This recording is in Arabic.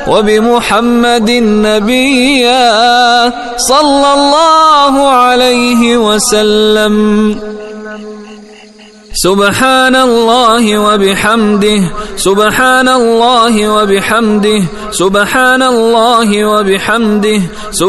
وبمحمد نبيا صلى الله عليه وسلم. سبحان الله وبحمده سبحان الله وبحمده سبحان الله وبحمده